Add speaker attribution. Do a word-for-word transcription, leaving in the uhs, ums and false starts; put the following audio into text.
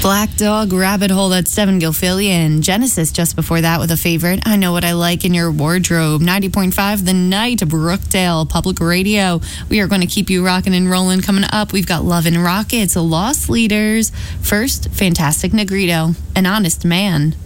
Speaker 1: Black Dog Rabbit Hole, that's Devin Gilfillian. Genesis just before that with a favorite, I Know What I Like in Your Wardrobe. ninety point five The Night, Brookdale Public Radio. We are going to keep you rocking and rolling. Coming up, we've got Love and Rockets, Lost Leaders. First, Fantastic Negrito, An Honest Man.